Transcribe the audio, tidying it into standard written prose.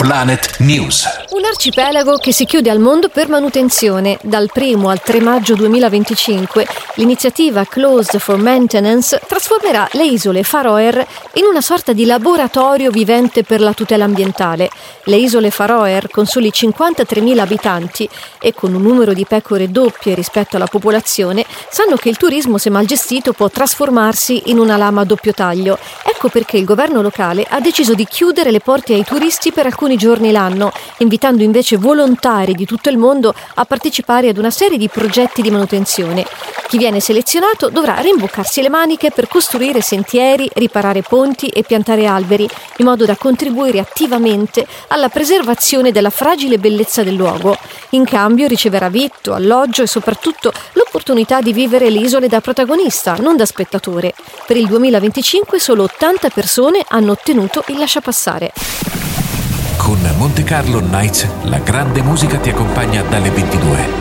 Planet News. Un arcipelago che si chiude al mondo per manutenzione. Dal 1 al 3 maggio 2025 l'iniziativa Closed for Maintenance trasformerà le isole Faroe in una sorta di laboratorio vivente per la tutela ambientale. Le isole Faroe, con soli 53.000 abitanti e con un numero di pecore doppie rispetto alla popolazione, sanno che il turismo, se mal gestito, può trasformarsi in una lama a doppio taglio. Ecco perché il governo locale ha deciso di chiudere le porte ai turisti per alcuni giorni l'anno, invitando invece volontari di tutto il mondo a partecipare ad una serie di progetti di manutenzione. Chi viene selezionato dovrà rimboccarsi le maniche per costruire sentieri, riparare ponti e piantare alberi, in modo da contribuire attivamente alla preservazione della fragile bellezza del luogo. In cambio riceverà vitto, alloggio e soprattutto l'opportunità di vivere le isole da protagonista, non da spettatore. Per il 2025 solo 80 persone hanno ottenuto il lasciapassare. Con Monte Carlo Nights, la grande musica ti accompagna dalle 22.